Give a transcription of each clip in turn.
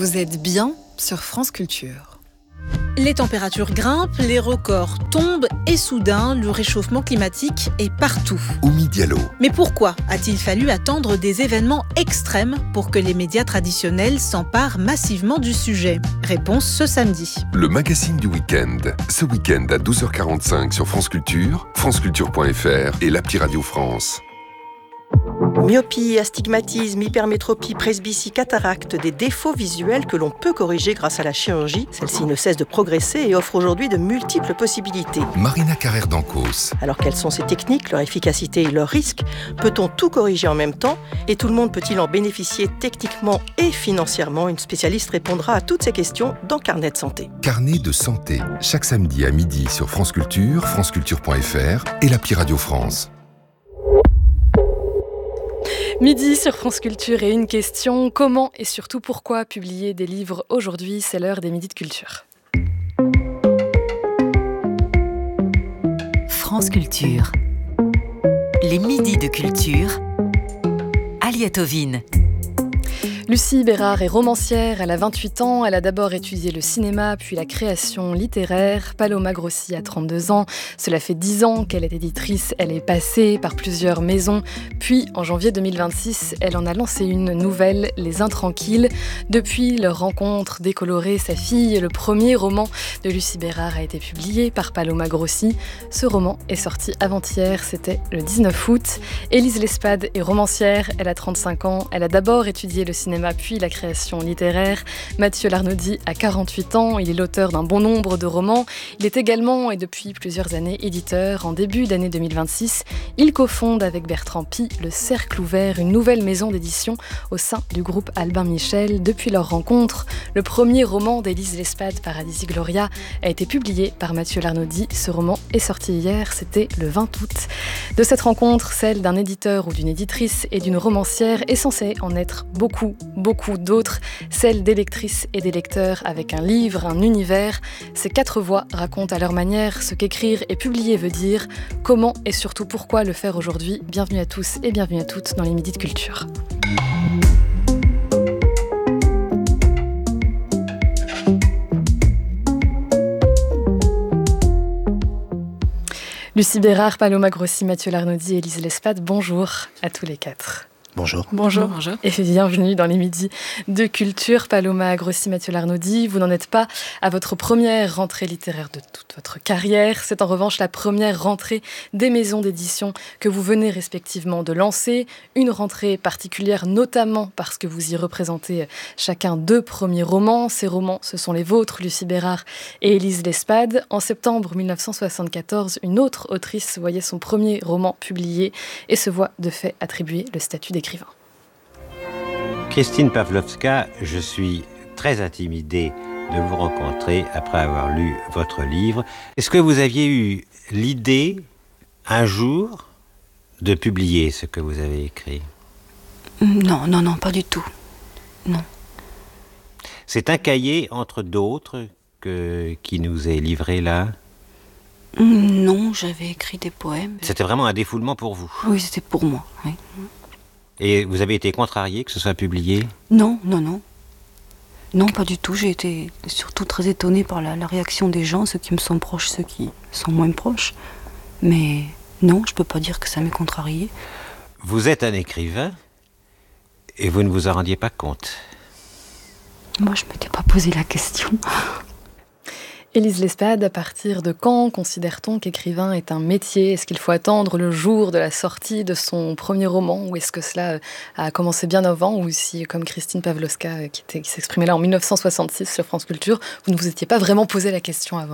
Vous êtes bien sur France Culture. Les températures grimpent, les records tombent et soudain, le réchauffement climatique est partout. Oumi Diallo. Mais pourquoi a-t-il fallu attendre des événements extrêmes pour que les médias traditionnels s'emparent massivement du sujet ? Réponse ce samedi. Le magazine du week-end. Ce week-end à 12h45 sur France Culture, franceculture.fr et l'appli Radio France. Myopie, astigmatisme, hypermétropie, presbytie, cataracte, des défauts visuels que l'on peut corriger grâce à la chirurgie. Celle-ci ne cesse de progresser et offre aujourd'hui de multiples possibilités. Marina Carrère d'Ancos. Alors quelles sont ces techniques, leur efficacité et leurs risques ? Peut-on tout corriger en même temps ? Et tout le monde peut-il en bénéficier techniquement et financièrement ? Une spécialiste répondra à toutes ces questions dans Carnet de santé. Carnet de santé, chaque samedi à midi sur France Culture, franceculture.fr et l'appli Radio France. Midi sur France Culture et une question, comment et surtout pourquoi publier des livres aujourd'hui ? C'est l'heure des Midis de Culture. France Culture. Les Midis de Culture. Aliette Ovine. Lucie Bérard est romancière, elle a 28 ans, elle a d'abord étudié le cinéma, puis la création littéraire. Paloma Grossi a 32 ans, cela fait 10 ans qu'elle est éditrice, elle est passée par plusieurs maisons, puis en janvier 2026, elle en a lancé une nouvelle, Les Intranquilles. Depuis leur rencontre décolorée, sa fille, le premier roman de Lucie Bérard a été publié par Paloma Grossi. Ce roman est sorti avant-hier, c'était le 19 août. Élise Lespade est romancière, elle a 35 ans, elle a d'abord étudié le cinéma puis la création littéraire. Mathieu Larnaudy a 48 ans, il est l'auteur d'un bon nombre de romans. Il est également, et depuis plusieurs années, éditeur. En début d'année 2026, il cofonde avec Bertrand Pi le Cercle Ouvert, une nouvelle maison d'édition au sein du groupe Albin Michel. Depuis leur rencontre, le premier roman d'Élise Lespade, Paradisi Gloria, a été publié par Mathieu Larnaudy. Ce roman est sorti hier, c'était le 20 août. De cette rencontre, celle d'un éditeur ou d'une éditrice et d'une romancière est censée en être beaucoup d'autres, celles des lectrices et des lecteurs avec un livre, un univers. Ces 4 voix racontent à leur manière ce qu'écrire et publier veut dire, comment et surtout pourquoi le faire aujourd'hui. Bienvenue à tous et bienvenue à toutes dans les Midis de Culture. Lucie Bérard, Paloma Grossi, Mathieu Larnaudy et Élise Lespade, bonjour à tous les 4. Bonjour. Bonjour. Et bienvenue dans les Midis de Culture. Paloma Grossi, Mathieu Larnaudy, vous n'en êtes pas à votre première rentrée littéraire de toute votre carrière. C'est en revanche la première rentrée des maisons d'édition que vous venez respectivement de lancer. Une rentrée particulière notamment parce que vous y représentez chacun 2 premiers romans. Ces romans, ce sont les vôtres, Lucie Bérard et Élise Lespade. En septembre 1974, une autre autrice voyait son premier roman publié et se voit de fait attribuer le statut d'écrivain. Christine Pawlowska, je suis très intimidé de vous rencontrer après avoir lu votre livre. Est-ce que vous aviez eu l'idée, un jour, de publier ce que vous avez écrit ? Non, pas du tout. Non. C'est un cahier, entre d'autres, qui nous est livré là ? Non, j'avais écrit des poèmes. C'était vraiment un défoulement pour vous ? Oui, c'était pour moi, oui. Et vous avez été contrarié que ce soit publié ? Non. Non, pas du tout. J'ai été surtout très étonnée par la réaction des gens, ceux qui me sont proches, ceux qui sont moins proches. Mais non, je peux pas dire que ça m'ait contrarié. Vous êtes un écrivain et vous ne vous en rendiez pas compte ? Moi, je m'étais pas posé la question. Élise Lespade, à partir de quand considère-t-on qu'écrivain est un métier ? Est-ce qu'il faut attendre le jour de la sortie de son premier roman ou est-ce que cela a commencé bien avant ou si, comme Christine Pawlowska qui s'exprimait là en 1966 sur France Culture, vous ne vous étiez pas vraiment posé la question avant ?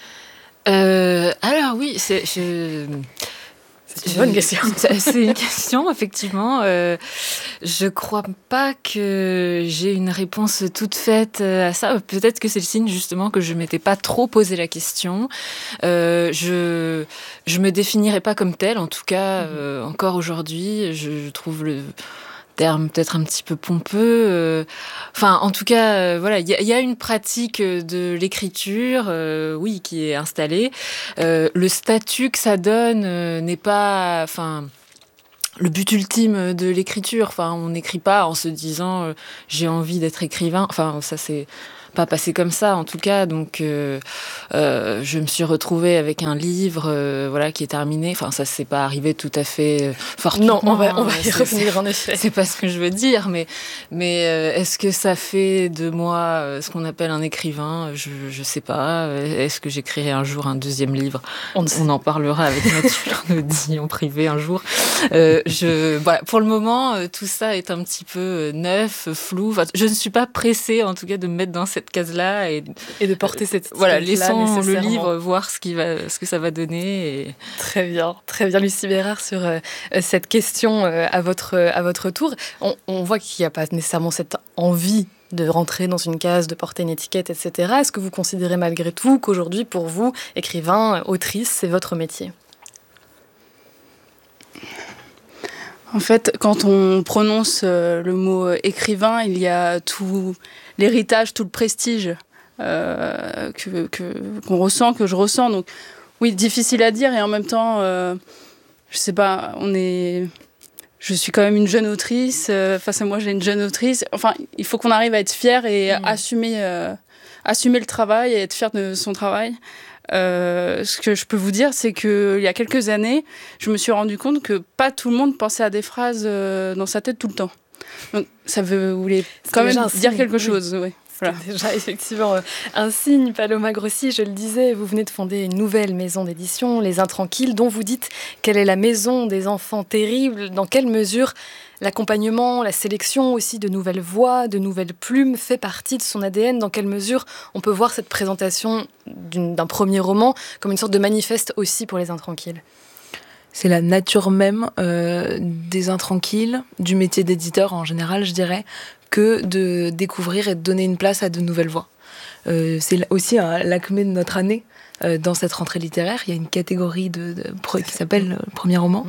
Alors oui, c'est une bonne question. C'est une question, effectivement. Je crois pas que j'ai une réponse toute faite à ça. Peut-être que c'est le signe, justement, que je m'étais pas trop posé la question. Je me définirais pas comme telle, en tout cas, encore aujourd'hui. Je trouve le terme peut-être un petit peu pompeux. Enfin, en tout cas, voilà, il y a une pratique de l'écriture, oui, qui est installée. Le statut que ça donne n'est pas... Enfin, le but ultime de l'écriture. Enfin, on n'écrit pas en se disant j'ai envie d'être écrivain. Enfin, ça c'est pas passé comme ça en tout cas. Donc, je me suis retrouvée avec un livre, voilà, qui est terminé. Enfin, ça s'est pas arrivé tout à fait fortuitement. Non, on va y revenir en effet. C'est pas ce que je veux dire, mais est-ce que ça fait de moi ce qu'on appelle un écrivain ? Je sais pas. Est-ce que j'écrirai un jour un deuxième livre ? On en parlera avec Mathieu Larnaudy en privé un jour. Voilà, pour le moment, tout ça est un petit peu neuf, flou. Enfin, je ne suis pas pressée, en tout cas, de me mettre dans cette case-là et de porter cette voilà, laissons le livre voir ce que ça va donner. Et... Très bien, Lucie Bérard, sur cette question à votre tour. On voit qu'il n'y a pas nécessairement cette envie de rentrer dans une case, de porter une étiquette, etc. Est-ce que vous considérez malgré tout qu'aujourd'hui, pour vous, écrivain, autrice, c'est votre métier ? En fait, quand on prononce le mot écrivain, il y a tout l'héritage, tout le prestige qu'on ressent, que je ressens. Donc, oui, difficile à dire et en même temps, je sais pas, je suis quand même une jeune autrice. Face à moi, j'ai une jeune autrice. Enfin, il faut qu'on arrive à être fier et assumer le travail et être fier de son travail. Ce que je peux vous dire, c'est qu'il y a quelques années, je me suis rendu compte que pas tout le monde pensait à des phrases dans sa tête tout le temps. Donc, ça voulait quand même dire quelque chose. Oui. Voilà. C'est déjà effectivement un signe. Paloma Grossi, je le disais, vous venez de fonder une nouvelle maison d'édition, Les Intranquilles, dont vous dites qu'elle est la maison des enfants terribles. Dans quelle mesure l'accompagnement, la sélection aussi de nouvelles voix, de nouvelles plumes fait partie de son ADN ? Dans quelle mesure on peut voir cette présentation d'un premier roman comme une sorte de manifeste aussi pour Les Intranquilles ? C'est la nature même des Intranquilles, du métier d'éditeur en général, je dirais, que de découvrir et de donner une place à de nouvelles voix. C'est aussi l'acmé de notre année. Dans cette rentrée littéraire, il y a une catégorie qui s'appelle premier roman.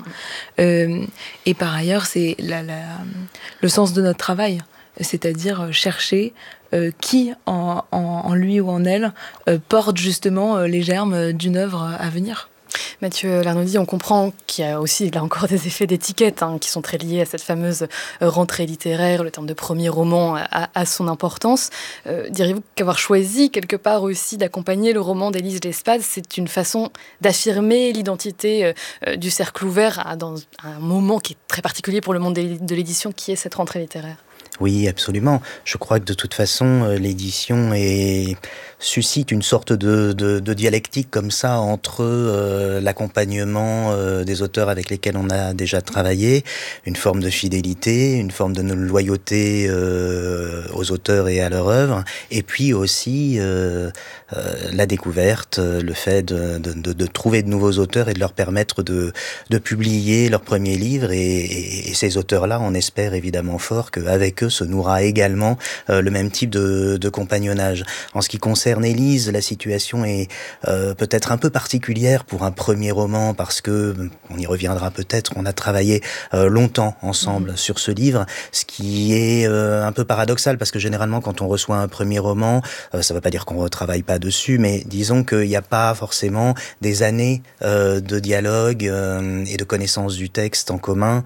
Et par ailleurs, c'est le sens de notre travail, c'est-à-dire chercher qui, en lui ou en elle, porte justement les germes d'une œuvre à venir. Mathieu Larnaudy, on comprend qu'il y a aussi, là encore, des effets d'étiquette qui sont très liés à cette fameuse rentrée littéraire. Le terme de premier roman a son importance. Diriez-vous qu'avoir choisi quelque part aussi d'accompagner le roman d'Élise Lespade, c'est une façon d'affirmer l'identité du cercle ouvert dans un moment qui est très particulier pour le monde de l'édition, qui est cette rentrée littéraire ? Oui, absolument. Je crois que de toute façon, l'édition suscite une sorte de dialectique comme ça entre l'accompagnement des auteurs avec lesquels on a déjà travaillé, une forme de fidélité, une forme de loyauté aux auteurs et à leur œuvre, et puis aussi la découverte, le fait de trouver de nouveaux auteurs et de leur permettre de publier leur premier livre. Et ces auteurs-là, on espère évidemment fort qu'avec eux se nourra également le même type de compagnonnage. En ce qui concerne Élise, la situation est peut-être un peu particulière pour un premier roman parce que, on y reviendra peut-être, on a travaillé longtemps ensemble sur ce livre, ce qui est un peu paradoxal parce que généralement quand on reçoit un premier roman, ça ne veut pas dire qu'on ne retravaille pas dessus, mais disons qu'il n'y a pas forcément des années de dialogue et de connaissance du texte en commun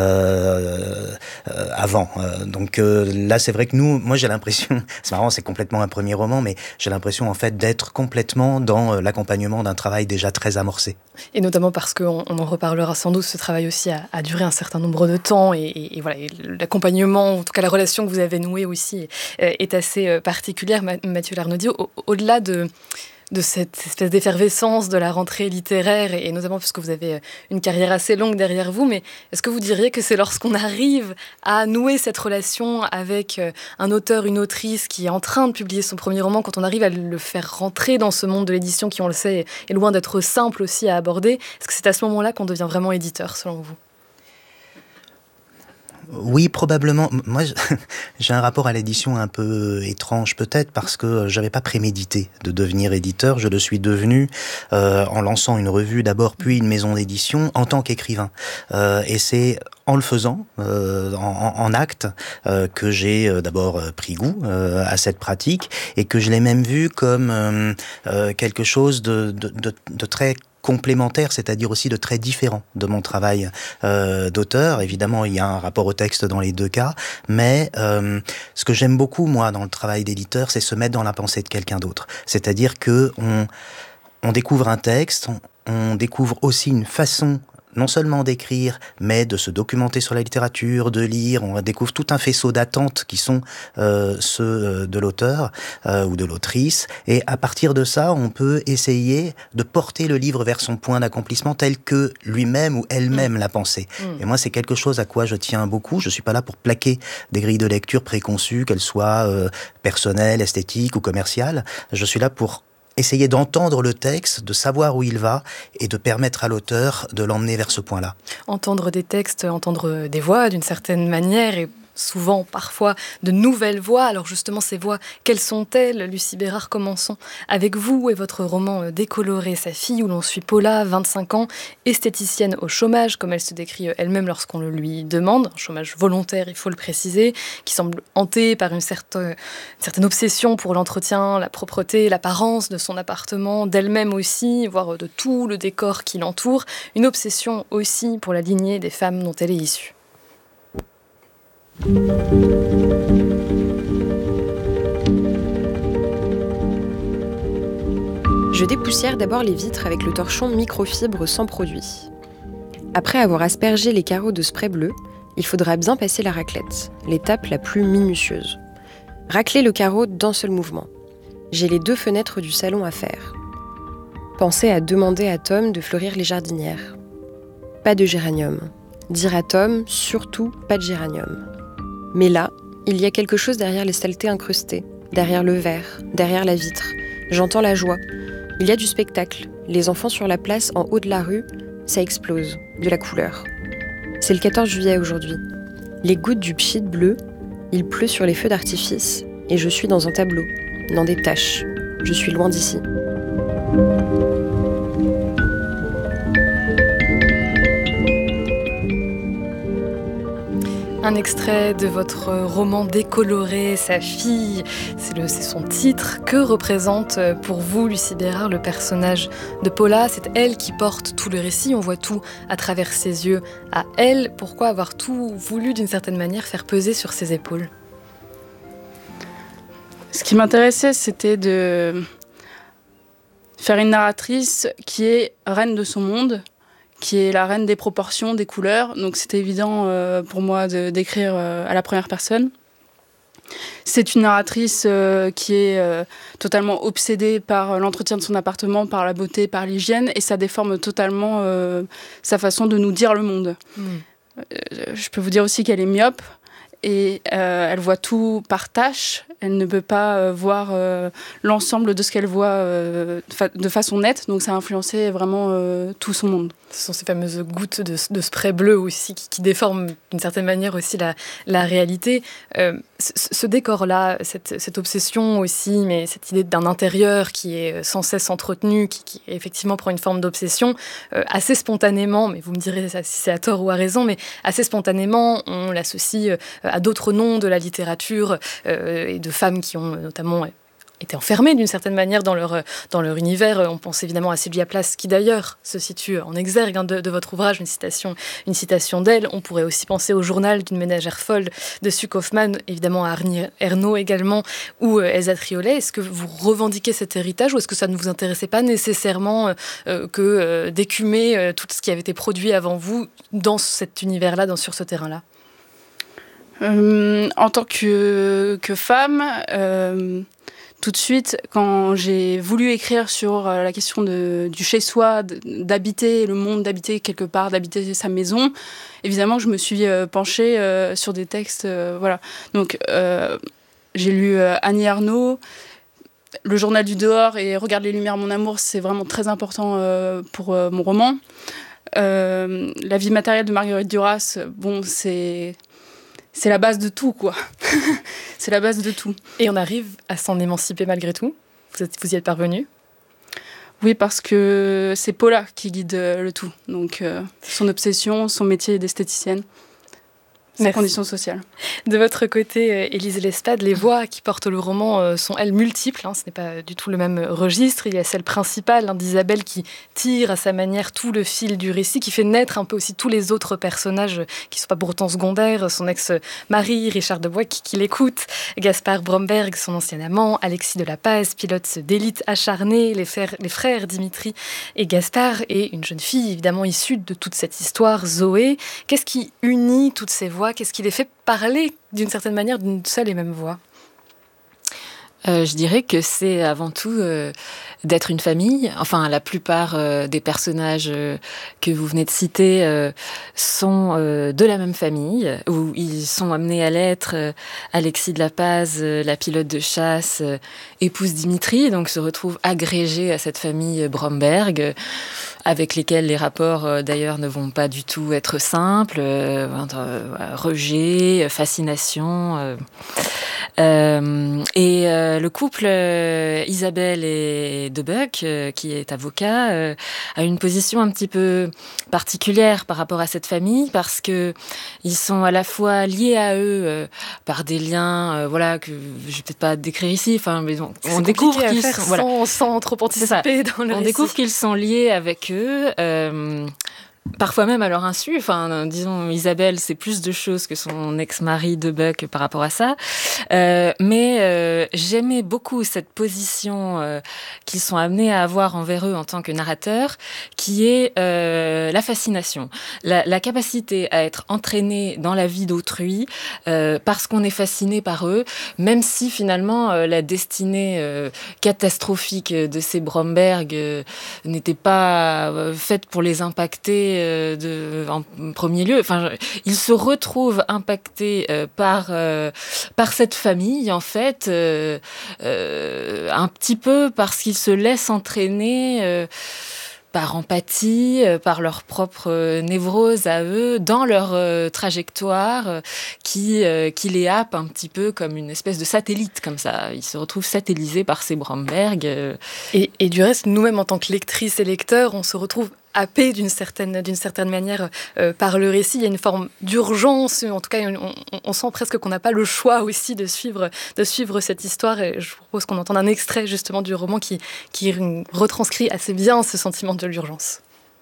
avant. Donc là, c'est vrai que moi j'ai l'impression, c'est marrant, c'est complètement un premier roman, mais j'ai l'impression en fait d'être complètement dans l'accompagnement d'un travail déjà très amorcé. Et notamment parce qu'on en reparlera sans doute, ce travail aussi a duré un certain nombre de temps et voilà, et l'accompagnement, en tout cas la relation que vous avez nouée aussi est assez particulière. Mathieu Larnaudy, au-delà de cette espèce d'effervescence de la rentrée littéraire, et notamment parce que vous avez une carrière assez longue derrière vous, mais est-ce que vous diriez que c'est lorsqu'on arrive à nouer cette relation avec un auteur, une autrice qui est en train de publier son premier roman, quand on arrive à le faire rentrer dans ce monde de l'édition qui, on le sait, est loin d'être simple aussi à aborder, est-ce que c'est à ce moment-là qu'on devient vraiment éditeur, selon vous ? Oui, probablement. Moi, j'ai un rapport à l'édition un peu étrange peut-être parce que j'avais pas prémédité de devenir éditeur. Je le suis devenu en lançant une revue d'abord, puis une maison d'édition en tant qu'écrivain. Et c'est en le faisant, en acte, que j'ai d'abord pris goût à cette pratique et que je l'ai même vu comme quelque chose de très complémentaires, c'est-à-dire aussi de très différents de mon travail d'auteur. Évidemment, il y a un rapport au texte dans les deux cas, mais ce que j'aime beaucoup, moi, dans le travail d'éditeur, c'est se mettre dans la pensée de quelqu'un d'autre. C'est-à-dire que on découvre un texte, on découvre aussi une façon non seulement d'écrire, mais de se documenter sur la littérature, de lire. On découvre tout un faisceau d'attentes qui sont ceux de l'auteur ou de l'autrice. Et à partir de ça, on peut essayer de porter le livre vers son point d'accomplissement tel que lui-même ou elle-même l'a pensé. Et moi, c'est quelque chose à quoi je tiens beaucoup. Je suis pas là pour plaquer des grilles de lecture préconçues, qu'elles soient personnelles, esthétiques ou commerciales. Je suis là pour essayer d'entendre le texte, de savoir où il va et de permettre à l'auteur de l'emmener vers ce point-là. Entendre des textes, entendre des voix d'une certaine manière et souvent, parfois, de nouvelles voix. Alors justement, ces voix, quelles sont-elles ? Lucie Bérard, commençons avec vous et votre roman Décoloré, sa fille, où l'on suit Paula, 25 ans, esthéticienne au chômage, comme elle se décrit elle-même lorsqu'on le lui demande, un chômage volontaire, il faut le préciser, qui semble hanté par une certaine obsession pour l'entretien, la propreté, l'apparence de son appartement, d'elle-même aussi, voire de tout le décor qui l'entoure, une obsession aussi pour la lignée des femmes dont elle est issue. Je dépoussière d'abord les vitres avec le torchon microfibre sans produit. Après avoir aspergé les carreaux de spray bleu, il faudra bien passer la raclette, l'étape la plus minutieuse. Racler le carreau d'un seul mouvement. J'ai les 2 fenêtres du salon à faire. Pensez à demander à Tom de fleurir les jardinières. Pas de géranium. Dire à Tom, surtout pas de géranium. Mais là, il y a quelque chose derrière les saletés incrustées, derrière le verre, derrière la vitre. J'entends la joie. Il y a du spectacle. Les enfants sur la place en haut de la rue, ça explose, de la couleur. C'est le 14 juillet aujourd'hui. Les gouttes du pchit bleu, il pleut sur les feux d'artifice et je suis dans un tableau, dans des taches. Je suis loin d'ici. Un extrait de votre roman Décoloré, sa fille, c'est son titre. Que représente pour vous, Lucie Bérard, le personnage de Paula ? C'est elle qui porte tout le récit, on voit tout à travers ses yeux à elle. Pourquoi avoir tout voulu, d'une certaine manière, faire peser sur ses épaules ? Ce qui m'intéressait, c'était de faire une narratrice qui est reine de son monde, qui est la reine des proportions, des couleurs. Donc c'était évident pour moi d'écrire à la première personne. C'est une narratrice qui est totalement obsédée par l'entretien de son appartement, par la beauté, par l'hygiène, et ça déforme totalement sa façon de nous dire le monde. Je peux vous dire aussi qu'elle est myope, et elle voit tout par tâches. Elle ne peut pas voir l'ensemble de ce qu'elle voit de façon nette, donc ça a influencé vraiment tout son monde. Ce sont ces fameuses gouttes de spray bleu aussi qui déforment d'une certaine manière aussi la réalité. Ce décor-là, cette obsession aussi, mais cette idée d'un intérieur qui est sans cesse entretenu, qui effectivement prend une forme d'obsession, assez spontanément, mais vous me direz si c'est à tort ou à raison, mais assez spontanément, on l'associe à d'autres noms de la littérature et de femmes qui ont notamment été enfermées d'une certaine manière dans leur univers. On pense évidemment à Sylvia Plath, qui d'ailleurs se situe en exergue de votre ouvrage, une citation d'elle. On pourrait aussi penser au Journal d'une ménagère folle de Sue Kaufmann, évidemment à Arnie Ernaux également, ou Elsa Triolet. Est-ce que vous revendiquez cet héritage ou est-ce que ça ne vous intéressait pas nécessairement que d'écumer tout ce qui avait été produit avant vous dans cet univers-là, sur ce terrain-là ? En tant que femme, tout de suite, quand j'ai voulu écrire sur la question du chez-soi, d'habiter le monde, d'habiter quelque part, d'habiter sa maison, évidemment, je me suis penchée sur des textes. Voilà. Donc, j'ai lu Annie Ernaux, Le Journal du dehors et Regarde les lumières, mon amour, c'est vraiment très important pour mon roman. La vie matérielle de Marguerite Duras, bon, c'est la base de tout, quoi. C'est la base de tout. Et on arrive à s'en émanciper malgré tout ? Vous y êtes parvenue ? Oui, parce que c'est Paula qui guide le tout. Donc, son obsession, son métier d'esthéticienne. sa condition sociale. De votre côté, Élise Lespade, les voix qui portent le roman sont, elles, multiples. Ce n'est pas du tout le même registre. Il y a celle principale d'Isabelle qui tire à sa manière tout le fil du récit, qui fait naître un peu aussi tous les autres personnages qui ne sont pas pour autant secondaires. Son ex-mari, Richard de Bois, qui l'écoute. Gaspard Bromberg, son ancien amant. Alexis de la Paz, pilote d'élite acharné. Les frères Dimitri et Gaspard. Et une jeune fille, évidemment, issue de toute cette histoire, Zoé. Qu'est-ce qui unit toutes ces voix ? Qu'est-ce qui les fait parler d'une certaine manière d'une seule et même voix ? Je dirais que c'est avant tout d'être une famille. Enfin, la plupart des personnages que vous venez de citer sont de la même famille, où ils sont amenés à l'être. Alexis de la Paz, la pilote de chasse, épouse Dimitri, donc se retrouve agrégée à cette famille Bromberg, avec lesquels les rapports d'ailleurs ne vont pas du tout être simples, rejet, fascination. Le couple Isabelle et Debuck, qui est avocat, a une position un petit peu particulière par rapport à cette famille, parce que ils sont à la fois liés à eux par des liens, que je vais peut-être pas décrire ici. Enfin, mais on découvre qu'ils sont sans trop anticiper dans le récit. On découvre qu'ils sont liés avec eux. Parfois même à leur insu. Enfin, disons, Isabelle, c'est plus de choses que son ex-mari Debuck par rapport à ça. Mais j'aimais beaucoup cette position qu'ils sont amenés à avoir envers eux en tant que narrateurs, qui est la fascination. La capacité à être entraîné dans la vie d'autrui parce qu'on est fasciné par eux, même si finalement la destinée catastrophique de ces Bromberg n'était pas faite pour les impacter en premier lieu. Enfin, ils se retrouvent impactés par cette famille, en fait, un petit peu parce qu'ils se laissent entraîner par empathie, par leur propre névrose à eux, dans leur trajectoire qui les happe un petit peu comme une espèce de satellite, comme ça. Ils se retrouvent satellisés par ces Bromberg. Et du reste, nous-mêmes, en tant que lectrices et lecteurs, on se retrouve happés d'une certaine manière par le récit. Il y a une forme d'urgence, en tout cas on sent presque qu'on n'a pas le choix aussi de suivre cette histoire, et je propose qu'on entende un extrait justement du roman qui retranscrit assez bien ce sentiment de l'urgence.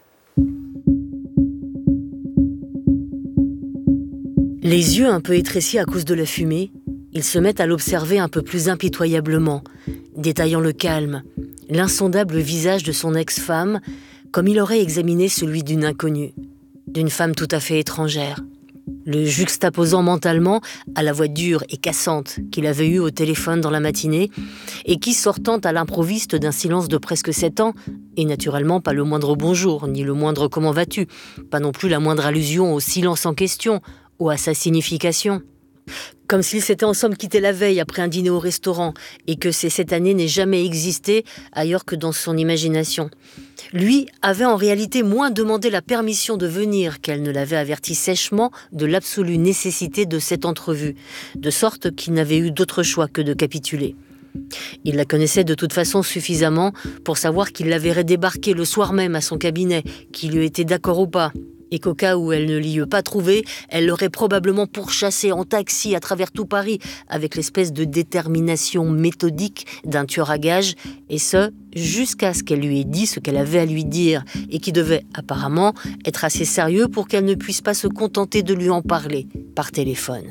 Les yeux un peu étrécis à cause de la fumée, ils se mettent à l'observer un peu plus impitoyablement, détaillant le calme, l'insondable visage de son ex-femme, comme il aurait examiné celui d'une inconnue, d'une femme tout à fait étrangère, le juxtaposant mentalement à la voix dure et cassante qu'il avait eue au téléphone dans la matinée et qui, sortant à l'improviste d'un silence de presque 7 ans, et naturellement pas le moindre bonjour, ni le moindre comment vas-tu, pas non plus la moindre allusion au silence en question ou à sa signification. Comme s'ils s'étaient en somme quittés la veille après un dîner au restaurant et que cette année n'ait jamais existé ailleurs que dans son imagination. Lui avait en réalité moins demandé la permission de venir qu'elle ne l'avait averti sèchement de l'absolue nécessité de cette entrevue, de sorte qu'il n'avait eu d'autre choix que de capituler. Il la connaissait de toute façon suffisamment pour savoir qu'il la verrait débarquer le soir même à son cabinet, qu'il eût été d'accord ou pas, et qu'au cas où elle ne l'y eût pas trouvé, elle l'aurait probablement pourchassé en taxi à travers tout Paris, avec l'espèce de détermination méthodique d'un tueur à gages, et ce, jusqu'à ce qu'elle lui ait dit ce qu'elle avait à lui dire, et qui devait apparemment être assez sérieux pour qu'elle ne puisse pas se contenter de lui en parler par téléphone.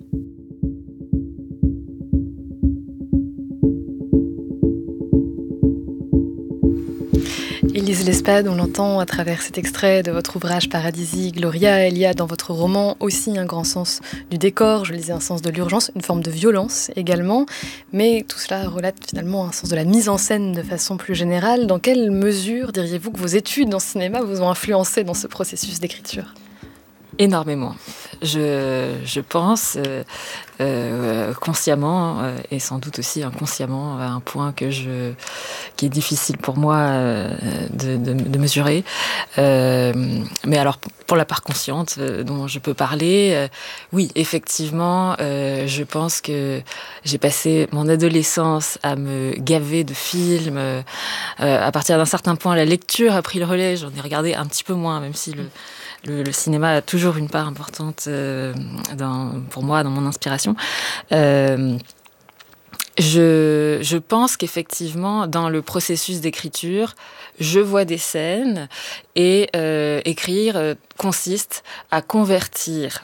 Élise Lespade, on l'entend à travers cet extrait de votre ouvrage Paradisi Gloria. Il y a dans votre roman aussi un grand sens du décor, je le disais, un sens de l'urgence, une forme de violence également. Mais tout cela relate finalement un sens de la mise en scène de façon plus générale. Dans quelle mesure diriez-vous que vos études en cinéma vous ont influencé dans ce processus d'écriture ? Énormément. Je pense consciemment et sans doute aussi inconsciemment à un point qui est difficile pour moi de mesurer. Mais alors pour la part consciente dont je peux parler, oui, effectivement, je pense que j'ai passé mon adolescence à me gaver de films. À partir d'un certain point, la lecture a pris le relais. J'en ai regardé un petit peu moins, même si le cinéma a toujours une part importante pour moi dans mon inspiration. Je pense qu'effectivement, dans le processus d'écriture, je vois des scènes et écrire consiste à convertir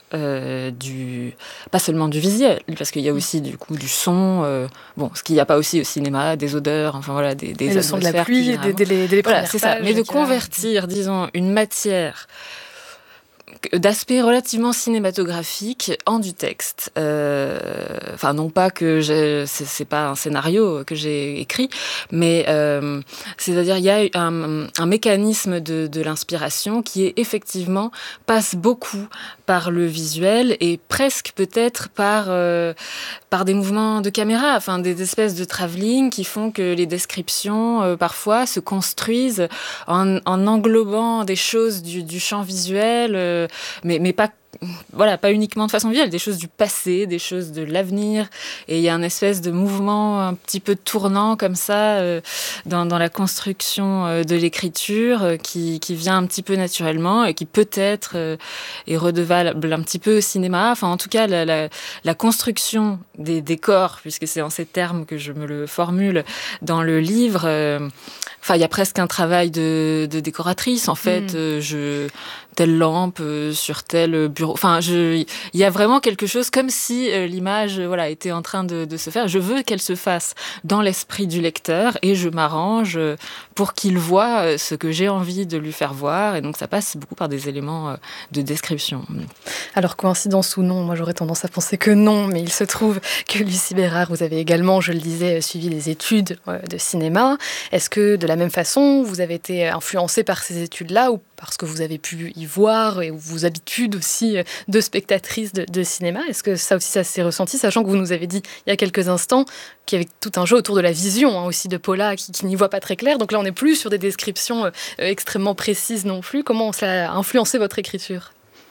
pas seulement du visuel, parce qu'il y a aussi du coup du son, ce qu'il n'y a pas aussi au cinéma, des odeurs, enfin voilà, des le son de la pluie, des voilà, c'est ça. Mais de convertir, disons, une matière d'aspect relativement cinématographique en du texte. Enfin, non pas que c'est pas un scénario que j'ai écrit, mais c'est-à-dire il y a un mécanisme de l'inspiration qui effectivement passe beaucoup par le visuel et presque peut-être par des mouvements de caméra, enfin des espèces de travelling qui font que les descriptions parfois se construisent en englobant des choses du champ visuel, mais pas uniquement de façon visuelle, des choses du passé, des choses de l'avenir, et il y a une espèce de mouvement un petit peu tournant comme ça dans la construction de l'écriture qui vient un petit peu naturellement et qui peut-être est redevable un petit peu au cinéma. Enfin, en tout cas, la construction des décors, puisque c'est en ces termes que je me le formule dans le livre, il y a presque un travail de décoratrice, en fait. Telle lampe sur tel bureau. Enfin, il y a vraiment quelque chose comme si l'image était en train de se faire. Je veux qu'elle se fasse dans l'esprit du lecteur et je m'arrange pour qu'il voit ce que j'ai envie de lui faire voir. Et donc, ça passe beaucoup par des éléments de description. Alors, coïncidence ou non, moi j'aurais tendance à penser que non, mais il se trouve que Lucie Bérard, vous avez également, je le disais, suivi des études de cinéma. Est-ce que, de la même façon, vous avez été influencée par ces études-là ou parce que vous avez pu y voir et vos habitudes aussi de spectatrice de cinéma? Est-ce que ça aussi, ça s'est ressenti, sachant que vous nous avez dit il y a quelques instants qu'il y avait tout un jeu autour de la vision aussi de Paula qui n'y voit pas très clair. Donc là, on n'est plus sur des descriptions extrêmement précises non plus. Comment ça a influencé votre écriture?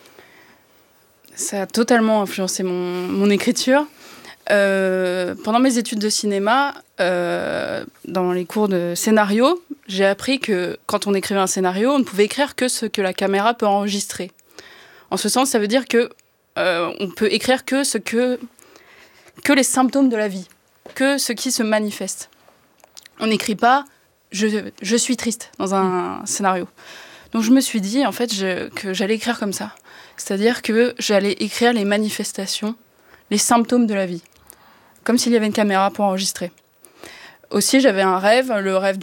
Ça a totalement influencé mon écriture. Pendant mes études de cinéma, dans les cours de scénario, j'ai appris que quand on écrivait un scénario, on ne pouvait écrire que ce que la caméra peut enregistrer. En ce sens, ça veut dire que on peut écrire que les symptômes de la vie, que ce qui se manifeste. On n'écrit pas je suis triste dans un scénario. Donc je me suis dit en fait que j'allais écrire comme ça, c'est-à-dire que j'allais écrire les manifestations, les symptômes de la vie, comme s'il y avait une caméra pour enregistrer. Aussi, j'avais un rêve, un rêve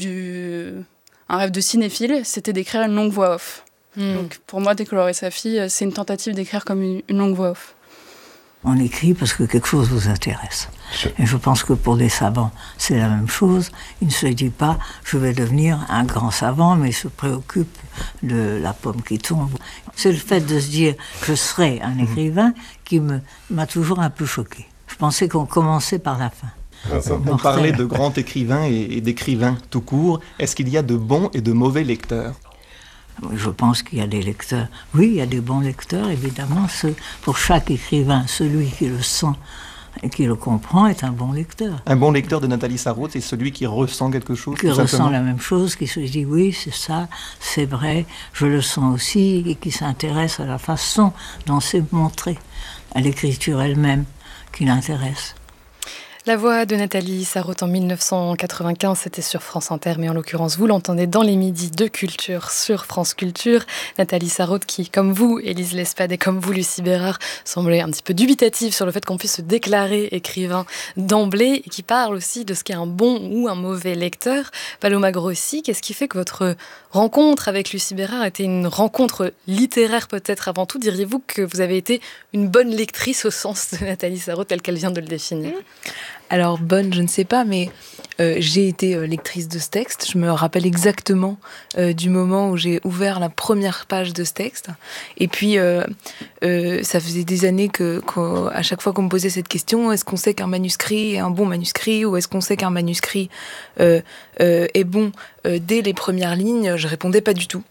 de cinéphile, c'était d'écrire une longue voix off. Donc pour moi, Décolorer sa fille, c'est une tentative d'écrire comme une longue voix off. On écrit parce que quelque chose vous intéresse. Et je pense que pour des savants, c'est la même chose. Il ne se dit pas, je vais devenir un grand savant, mais il se préoccupe de la pomme qui tombe. C'est le fait de se dire, je serai un écrivain, qui m'a toujours un peu choqué. Je pensais qu'on commençait par la fin. On parlait de grands écrivains et d'écrivains tout court. Est-ce qu'il y a de bons et de mauvais lecteurs ? Je pense qu'il y a des lecteurs. Oui, il y a des bons lecteurs, évidemment. Pour chaque écrivain, celui qui le sent et qui le comprend est un bon lecteur. Un bon lecteur de Nathalie Sarraute, c'est celui qui ressent quelque chose, qui ressent la même chose, qui se dit oui, c'est ça, c'est vrai, je le sens aussi, et qui s'intéresse à la façon dont c'est montré, à l'écriture elle-même qui l'intéresse. La voix de Nathalie Sarraute en 1995, c'était sur France Inter, mais en l'occurrence, vous l'entendez dans les midis de culture sur France Culture. Nathalie Sarraute qui, comme vous, Élise Lespade, et comme vous, Lucie Bérard, semblait un petit peu dubitative sur le fait qu'on puisse se déclarer écrivain d'emblée et qui parle aussi de ce qu'est un bon ou un mauvais lecteur. Paloma Grossi, qu'est-ce qui fait que votre rencontre avec Lucie Bérard était une rencontre littéraire peut-être avant tout? Diriez-vous que vous avez été une bonne lectrice au sens de Nathalie Sarraute telle qu'elle vient de le définir? Alors bonne, je ne sais pas, mais j'ai été lectrice de ce texte. Je me rappelle exactement du moment où j'ai ouvert la première page de ce texte. Et puis, ça faisait des années qu'à chaque fois qu'on me posait cette question, est-ce qu'on sait qu'un manuscrit est un bon manuscrit ou est-ce qu'on sait qu'un manuscrit est bon dès les premières lignes, je répondais pas du tout.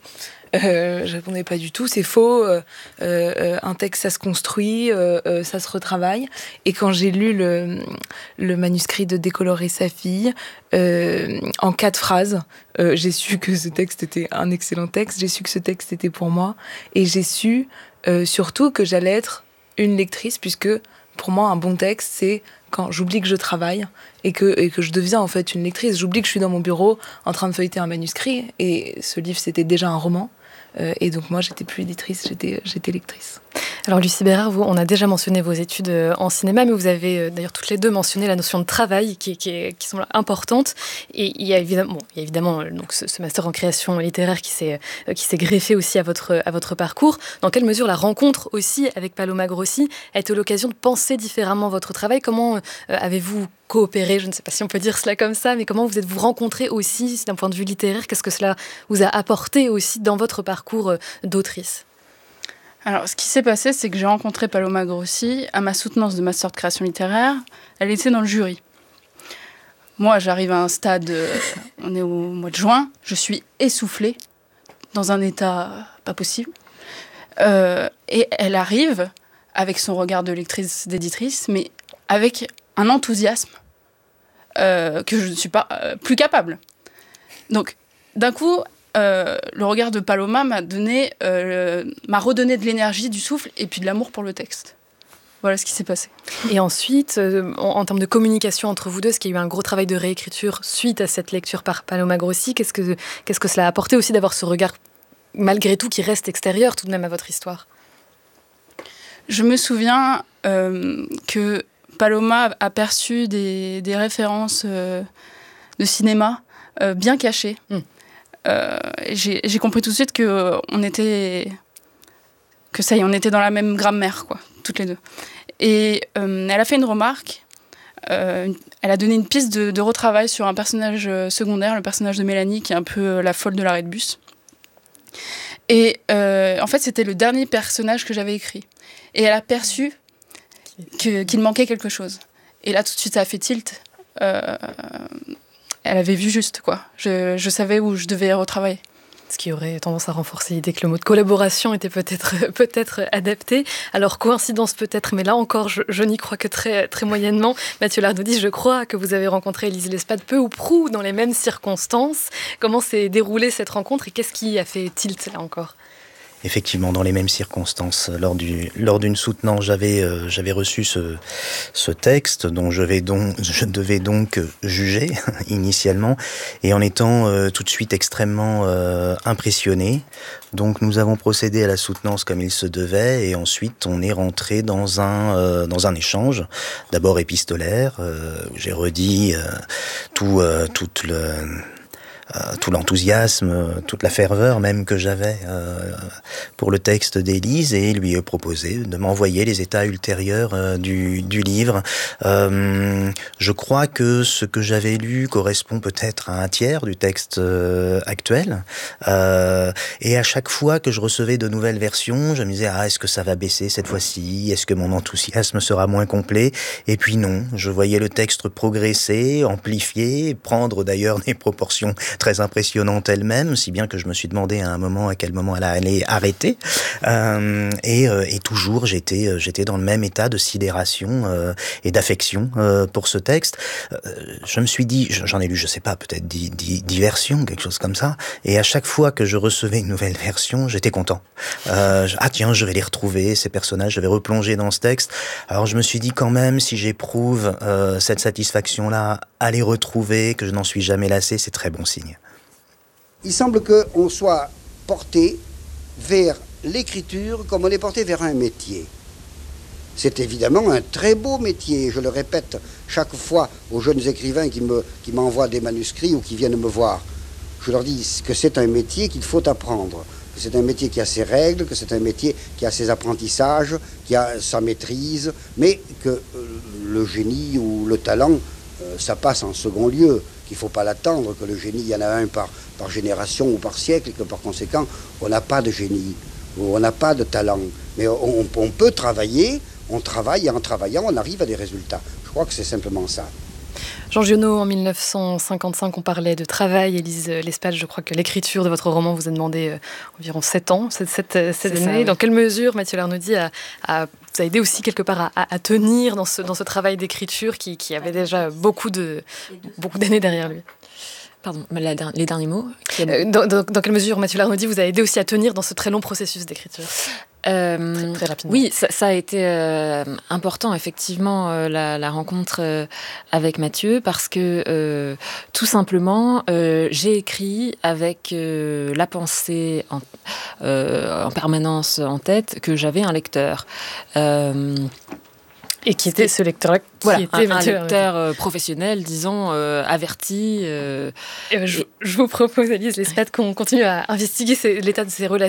Je répondais pas du tout, c'est faux, un texte ça se construit, ça se retravaille. Et quand j'ai lu le manuscrit de Décolorer sa fille, en 4 phrases, j'ai su que ce texte était un excellent texte, j'ai su que ce texte était pour moi, et j'ai su surtout que j'allais être une lectrice, puisque pour moi un bon texte c'est quand j'oublie que je travaille et que je deviens en fait une lectrice. J'oublie que je suis dans mon bureau en train de feuilleter un manuscrit, et ce livre c'était déjà un roman. Et donc moi, j'étais plus éditrice, j'étais lectrice. Alors Lucie Bérard, on a déjà mentionné vos études en cinéma, mais vous avez d'ailleurs toutes les deux mentionné la notion de travail qui sont importantes. Et il y a évidemment donc ce master en création littéraire qui s'est greffé aussi à votre parcours. Dans quelle mesure la rencontre aussi avec Paloma Grossi a été l'occasion de penser différemment votre travail? Comment avez-vous coopéré, je ne sais pas si on peut dire cela comme ça, mais comment vous êtes-vous rencontrés aussi d'un point de vue littéraire? Qu'est-ce que cela vous a apporté aussi dans votre parcours d'autrice? Alors, ce qui s'est passé, c'est que j'ai rencontré Paloma Grossi à ma soutenance de master de création littéraire. Elle était dans le jury. Moi, j'arrive à un stade, on est au mois de juin, je suis essoufflée, dans un état pas possible. Et elle arrive avec son regard de lectrice, d'éditrice, mais avec un enthousiasme que je ne suis pas plus capable. Donc, d'un coup, le regard de Paloma m'a redonné de l'énergie, du souffle et puis de l'amour pour le texte. Voilà ce qui s'est passé. Et ensuite, en termes de communication entre vous deux, est-ce qu'il y a eu un gros travail de réécriture suite à cette lecture par Paloma Grossi? Qu'est-ce que cela a apporté aussi d'avoir ce regard, malgré tout, qui reste extérieur tout de même à votre histoire? Je me souviens que Paloma a perçu des références de cinéma bien cachées. J'ai compris tout de suite on était dans la même grammaire, quoi, toutes les deux. Et elle a fait une remarque. Elle a donné une piste de retravail sur un personnage secondaire, le personnage de Mélanie, qui est un peu la folle de l'arrêt de bus. Et en fait, c'était le dernier personnage que j'avais écrit. Et elle a perçu qu'il manquait quelque chose. Et là, tout de suite, ça a fait tilt. Elle avait vu juste, quoi. Je savais où je devais retravailler. Ce qui aurait tendance à renforcer l'idée que le mot de collaboration était peut-être adapté. Alors, coïncidence peut-être, mais là encore, je n'y crois que très, très moyennement. Mathieu Lardoudy, je crois que vous avez rencontré Élise Lespade peu ou prou dans les mêmes circonstances. Comment s'est déroulée cette rencontre et qu'est-ce qui a fait tilt, là encore ? Effectivement, dans les mêmes circonstances. Lors d'une soutenance, j'avais reçu ce texte dont je devais donc juger initialement, et en étant tout de suite extrêmement impressionné. Donc nous avons procédé à la soutenance comme il se devait, et ensuite on est rentré dans un échange, d'abord épistolaire, où j'ai redit tout l'enthousiasme, toute la ferveur même que j'avais pour le texte d'Élise, et lui ai proposé de m'envoyer les états ultérieurs du livre. Je crois que ce que j'avais lu correspond peut-être à un tiers du texte actuel, et à chaque fois que je recevais de nouvelles versions, je me disais est-ce que ça va baisser cette fois-ci, est-ce que mon enthousiasme sera moins complet? Et puis non, je voyais le texte progresser, amplifier, prendre d'ailleurs des proportions très impressionnante elle-même, si bien que je me suis demandé à un moment à quel moment elle allait arrêter. Et toujours, j'étais dans le même état de sidération et d'affection pour ce texte. Je me suis dit, j'en ai lu, je sais pas, peut-être 10 versions, quelque chose comme ça, et à chaque fois que je recevais une nouvelle version, j'étais content. Tiens, je vais les retrouver, ces personnages, je vais replonger dans ce texte. Alors je me suis dit quand même, si j'éprouve cette satisfaction-là à les retrouver, que je n'en suis jamais lassé, c'est très bon signe. Il semble qu'on soit porté vers l'écriture comme on est porté vers un métier. C'est évidemment un très beau métier, je le répète chaque fois aux jeunes écrivains qui m'envoient des manuscrits ou qui viennent me voir. Je leur dis que c'est un métier qu'il faut apprendre, que c'est un métier qui a ses règles, que c'est un métier qui a ses apprentissages, qui a sa maîtrise, mais que le génie ou le talent, ça passe en second lieu. Il ne faut pas l'attendre, que le génie, il y en a un par génération ou par siècle, et que par conséquent, on n'a pas de génie, ou on n'a pas de talent. Mais on peut travailler, on travaille, et en travaillant, on arrive à des résultats. Je crois que c'est simplement ça. Jean Giono, en 1955, on parlait de travail. Élise Lespage, je crois que l'écriture de votre roman vous a demandé environ 7 ans, cette année. Oui. Dans quelle mesure Mathieu Larnaudy vous a aidé aussi quelque part à tenir dans ce travail d'écriture qui avait déjà beaucoup d'années derrière lui? Pardon, les derniers mots. Dans quelle mesure Mathieu Larnaudy vous a aidé aussi à tenir dans ce très long processus d'écriture? Très rapidement. Oui, ça a été important, effectivement, la rencontre avec Mathieu, parce que tout simplement, j'ai écrit avec la pensée en permanence en tête que j'avais un lecteur. Et qui était ce lecteur-là, un lecteur professionnel, disons, averti. Je vous propose, Élise Lespage, qu'on continue à investiguer l'état de ces relations